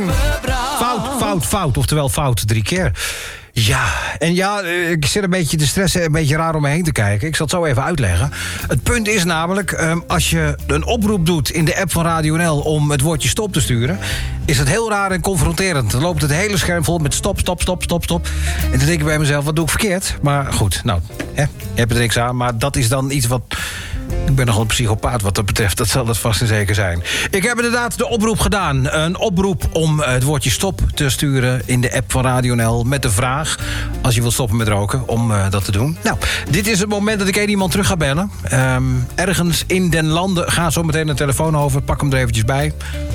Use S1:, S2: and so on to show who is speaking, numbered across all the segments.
S1: lang. Fout. Oftewel fout 3 keer. Ja, en ja, ik zit een beetje te stressen, een beetje raar om me heen te kijken. Ik zal het zo even uitleggen. Het punt is namelijk, als je een oproep doet in de app van Radio NL om het woordje stop te sturen, is het heel raar en confronterend. Dan loopt het hele scherm vol met stop. En dan denk ik bij mezelf, wat doe ik verkeerd? Maar goed, nou, je hebt er niks aan. Maar dat is dan iets wat... Ik ben nogal een psychopaat wat dat betreft. Dat zal het vast en zeker zijn. Ik heb inderdaad de oproep gedaan. Een oproep om het woordje stop te sturen in de app van Radio NL met de vraag, als je wilt stoppen met roken, om dat te doen. Nou, dit is het moment dat ik één iemand terug ga bellen. Ergens in den landen. Ga zo meteen een telefoon over. Pak hem er eventjes bij.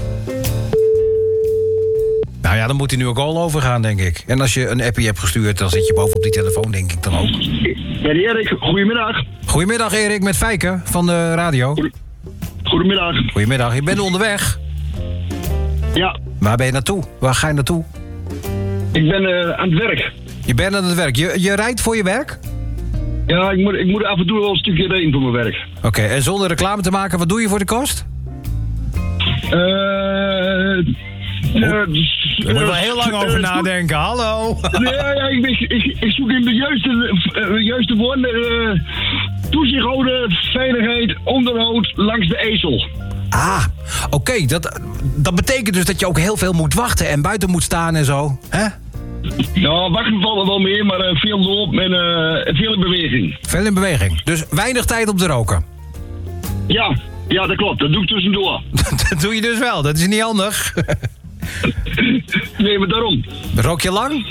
S1: Nou ja, dan moet hij nu ook al overgaan, denk ik. En als je een appie hebt gestuurd, dan zit je bovenop die telefoon, denk ik dan ook.
S2: Ja, Erik, goedemiddag.
S1: Goedemiddag, Erik, met Fijke van de radio.
S2: Goedemiddag.
S1: Goedemiddag, je bent onderweg.
S2: Ja.
S1: Waar ben je naartoe? Waar ga je naartoe?
S2: Ik ben aan het werk.
S1: Je bent aan het werk. Je rijdt voor je werk?
S2: Ja, ik moet af en toe wel een stukje rijden voor mijn werk.
S1: Oké, en zonder reclame te maken, wat doe je voor de kost?
S2: Daar
S1: moet je wel heel lang over nadenken, hallo.
S2: Ja, ik zoek in de juiste woorden. Toezicht, veiligheid, onderhoud langs de ezel.
S1: Ah, oké, dat betekent dus dat je ook heel veel moet wachten en buiten moet staan en zo, hè?
S2: Nou, wachten valt er wel meer, maar veel loop en veel in beweging.
S1: Veel in beweging, dus weinig tijd om te roken.
S2: Ja, dat klopt, dat doe ik tussendoor.
S1: Dat doe je dus wel, dat is niet handig.
S2: Nee, maar daarom.
S1: Rook je lang?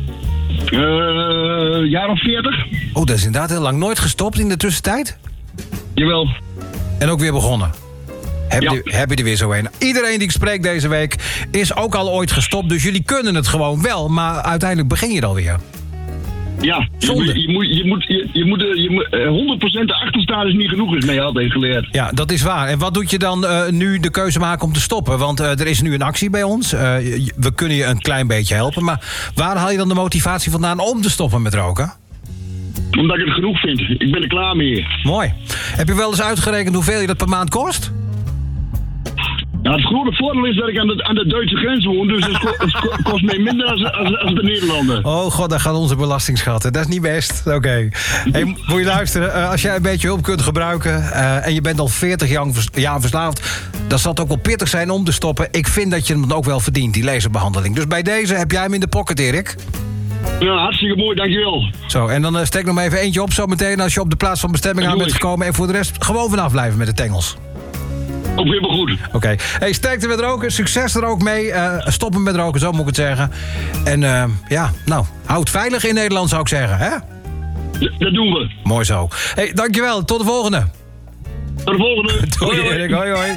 S2: Jaar of 40.
S1: Oh, dat is inderdaad heel lang. Nooit gestopt in de tussentijd?
S2: Jawel.
S1: En ook weer begonnen? Heb je er weer zo een? Iedereen die ik spreek deze week is ook al ooit gestopt. Dus jullie kunnen het gewoon wel. Maar uiteindelijk begin je er alweer.
S2: Ja, je moet 100% erachter staan is niet genoeg, is mij altijd geleerd.
S1: Ja, dat is waar. En wat doet je dan nu de keuze maken om te stoppen? Want er is nu een actie bij ons. We kunnen je een klein beetje helpen. Maar waar haal je dan de motivatie vandaan om te stoppen met roken?
S2: Omdat ik het genoeg vind. Ik ben er klaar mee.
S1: Mooi. Heb je wel eens uitgerekend hoeveel je dat per maand kost?
S2: Nou, het grote voordeel is dat ik aan de Duitse grens woon, dus het kost mij minder als de Nederlander.
S1: Oh god, daar gaat onze belastingschatten. Dat is niet best. Oké. Hey, moet je luisteren, als jij een beetje hulp kunt gebruiken en je bent al 40 jaar verslaafd, dan zal het ook wel pittig zijn om te stoppen. Ik vind dat je hem ook wel verdient, die laserbehandeling. Dus bij deze heb jij hem in de pocket, Erik.
S2: Ja, hartstikke mooi, dankjewel.
S1: Zo, en dan steek nog maar even eentje op zo meteen als je op de plaats van bestemming aan bent gekomen. En voor de rest gewoon vanaf blijven met de tengels.
S2: Ook helemaal goed.
S1: Oké. Hey, sterkte met roken. Succes er ook mee. Stoppen met roken, zo moet ik het zeggen. En houd veilig in Nederland, zou ik zeggen. Hè?
S2: Dat doen we.
S1: Mooi zo. Hey, dankjewel. Tot de volgende.
S2: Tot de volgende.
S1: Doei, Erik. Hoi.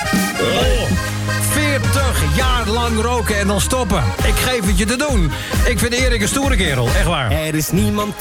S1: 40 jaar lang roken en dan stoppen. Ik geef het je te doen. Ik vind Erik een stoere kerel. Echt waar.
S3: Er is niemand